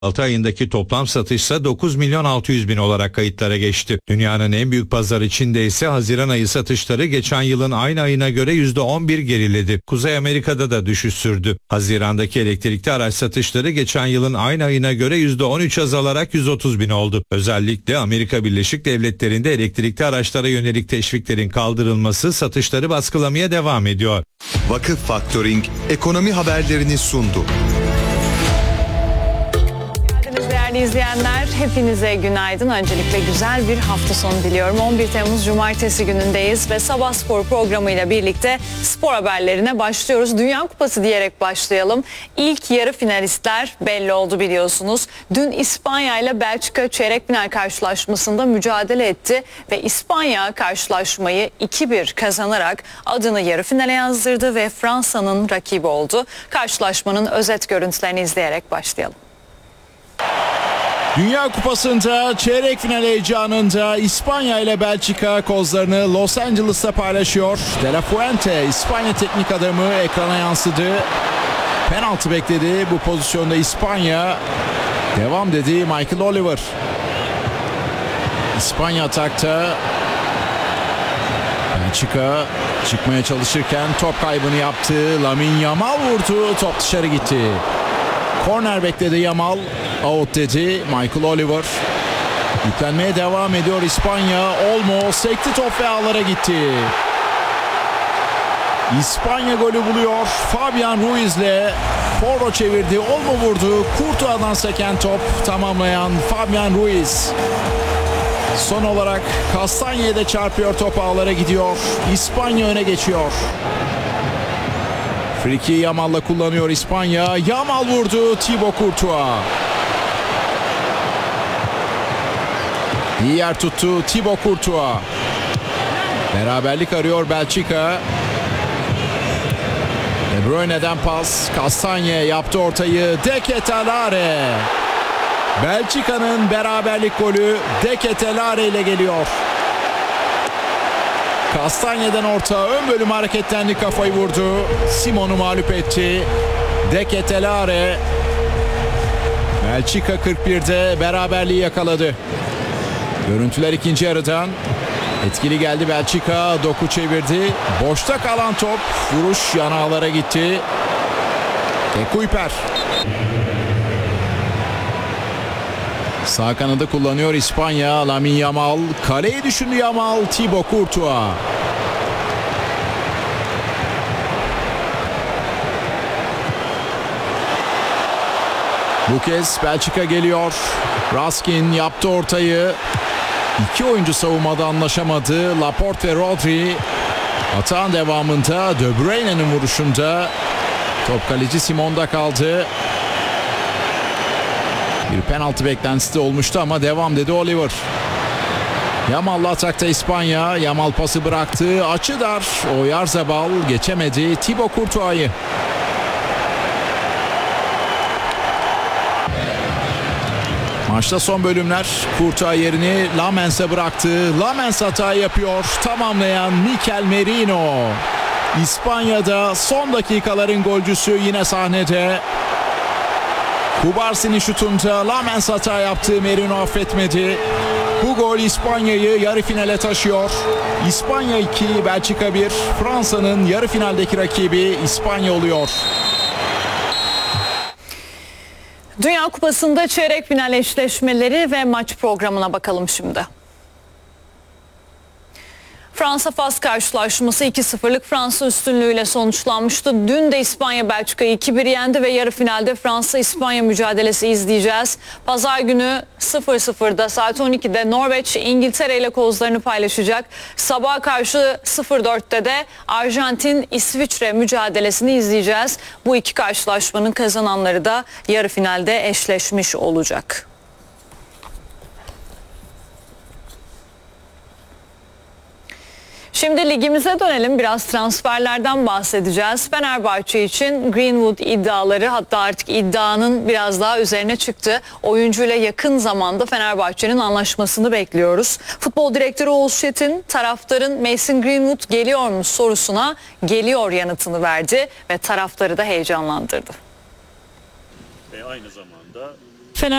6 ayındaki toplam satışsa 9 milyon 600 bin olarak kayıtlara geçti. Dünyanın en büyük pazarı Çin'de ise Haziran ayı satışları geçen yılın aynı ayına göre %11 geriledi. Kuzey Amerika'da da düşüş sürdü. Hazirandaki elektrikli araç satışları geçen yılın aynı ayına göre %13 azalarak 130 bin oldu. Özellikle Amerika Birleşik Devletleri'nde elektrikli araçlara yönelik teşviklerin kaldırılması satışları baskılamaya devam ediyor. Vakıf Faktöring ekonomi haberlerini sundu. Değerli izleyenler, hepinize günaydın. Öncelikle güzel bir hafta sonu diliyorum. 11 Temmuz Cumartesi günündeyiz ve Sabah Spor programıyla birlikte spor haberlerine başlıyoruz. Dünya Kupası diyerek başlayalım. İlk yarı finalistler belli oldu biliyorsunuz. Dün İspanya ile Belçika çeyrek final karşılaşmasında mücadele etti ve İspanya karşılaşmayı 2-1 kazanarak adını yarı finale yazdırdı ve Fransa'nın rakibi oldu. Karşılaşmanın özet görüntülerini izleyerek başlayalım. Dünya Kupası'nda çeyrek final heyecanında İspanya ile Belçika kozlarını Los Angeles'ta paylaşıyor. De La Fuente, İspanya teknik adamı, ekrana yansıdı. Penaltı bekledi. Bu pozisyonda İspanya devam dedi Michael Oliver. İspanya atakta. Belçika çıkmaya çalışırken top kaybını yaptı. Lamine Yamal vurdu. Top dışarı gitti. Korner bekledi Yamal. Out dedi Michael Oliver. Yüklenmeye devam ediyor İspanya. Olmo sekti top ve ağlara gitti. İspanya golü buluyor. Fabian Ruiz'le Porro çevirdi. Olmo vurdu. Courtois'dan seken top tamamlayan Fabian Ruiz. Son olarak Castañe'ye de çarpıyor, top ağlara gidiyor. İspanya öne geçiyor. Friki Yamal'la kullanıyor İspanya. Yamal vurdu. Thibaut Courtois. İyi yer tuttu Thibaut Courtois. Beraberlik arıyor Belçika. De Bruyne'den pas. Castagne yaptı ortayı. De Ketelaere. Belçika'nın beraberlik golü De Ketelaere ile geliyor. Castagne'den orta, ön bölüm hareketlendi, kafayı vurdu. Simon'u mağlup etti. De Ketelaere. Belçika 41'de beraberliği yakaladı. Görüntüler ikinci yarıdan. Etkili geldi Belçika. Doku çevirdi. Boşta kalan top. Vuruş yan ağlara gitti. De Kuyper. Sağ kanadı kullanıyor İspanya. Lamine Yamal. Kaleyi düşündü Yamal. Thibaut Courtois. Bu kez Belçika geliyor. Raskin yaptı ortayı. İki oyuncu savunmada anlaşamadı. Laporte ve Rodri. Atağın devamında De Bruyne'nin vuruşunda top kaleci Simon'da kaldı. Bir penaltı beklentisi de olmuştu ama devam dedi Oliver. Yamal'la atakta İspanya. Yamal pası bıraktı. Açı dar. Oyarzabal geçemedi Thibaut Courtois'ı. Maçta son bölümler. Courtois yerini Lamens'e bıraktı. Lamens hata yapıyor. Tamamlayan Mikel Merino. İspanya'da son dakikaların golcüsü yine sahnede. Kubarsi'nin şutunda Lamens hata yaptı. Merino affetmedi. Bu gol İspanya'yı yarı finale taşıyor. İspanya 2, Belçika 1. Fransa'nın yarı finaldeki rakibi İspanya oluyor. Dünya Kupası'nda çeyrek final eşleşmeleri ve maç programına bakalım şimdi. Fransa-Fas karşılaşması 2-0'lık Fransa üstünlüğüyle sonuçlanmıştı. Dün de İspanya Belçika'yı 2-1 yendi ve yarı finalde Fransa-İspanya mücadelesi izleyeceğiz. Pazar günü 00'da saat 12'de Norveç İngiltere ile kozlarını paylaşacak. Sabaha karşı 04'te de Arjantin-İsviçre mücadelesini izleyeceğiz. Bu iki karşılaşmanın kazananları da yarı finalde eşleşmiş olacak. Şimdi ligimize dönelim, biraz transferlerden bahsedeceğiz. Fenerbahçe için Greenwood iddiaları, hatta artık iddianın biraz daha üzerine çıktı. Oyuncuyla yakın zamanda Fenerbahçe'nin anlaşmasını bekliyoruz. Futbol direktörü Oğuz Çetin taraftarın Mason Greenwood geliyor mu sorusuna geliyor yanıtını verdi ve taraftarı da heyecanlandırdı. Aynı zamanda